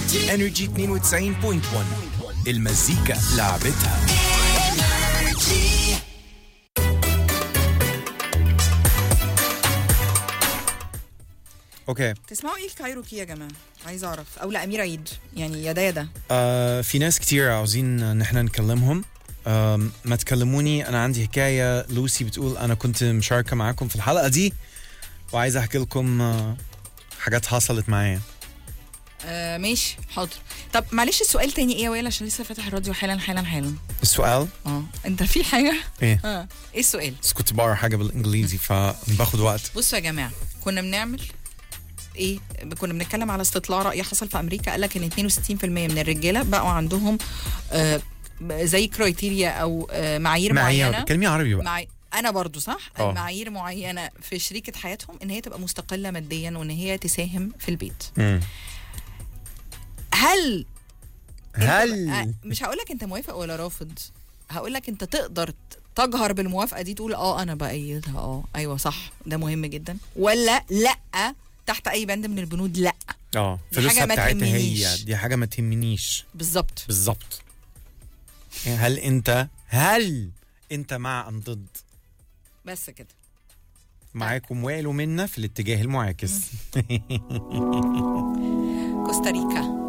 انرجي 92.1 المزيكا لعبتها. اوكي، تسمعوا ايه الكايروكي يا جماعه؟ عايز اعرف. او لا، امير عيد، يعني يا ده في ناس كتير عاوزين ان احنا نكلمهم. ما تكلموني، انا عندي حكايه. لوسي بتقول انا كنت مشاركه معاكم في الحلقه دي وعايز احكي لكم حاجات حصلت معايا. ماشي حاضر. طب معلش السؤال تاني ايه يا وائل؟ عشان لسه فاتح الراديو حالا. السؤال انت في حاجه ايه؟ ايه السؤال؟ بس كنت بقرا حاجه بالانجليزي فباخد وقت. بصوا يا جماعه، كنا بنعمل ايه؟ كنا بنتكلم على استطلاع رأي حصل في امريكا، قال لك ان 62% من الرجاله بقوا عندهم زي كرايتيريا او معايير معينه. كلمي عربي بقى. انا برضو صح. معايير معينه في شريكه حياتهم ان هي تبقى مستقله ماديا وان هي تساهم في البيت. هل مش هقول لك انت موافق ولا رافض، هقول لك انت تقدر تجهر بالموافقه دي، تقول انا بايدها، ايوه صح، ده مهم جدا، ولا لا تحت اي بند من البنود؟ لا، فلوسها بتاعتها هي دي حاجه ما تهمنيش. بالظبط. هل انت مع ام ضد؟ بس كده. معاكم وائل ومنى في الاتجاه المعاكس. كوستاريكا.